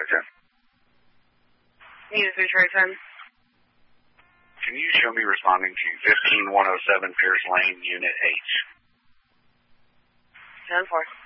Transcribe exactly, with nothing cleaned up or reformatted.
ten. Need a three Troy ten. Can you show me responding to fifteen one oh seven Pierce Lane, Unit H? ten four.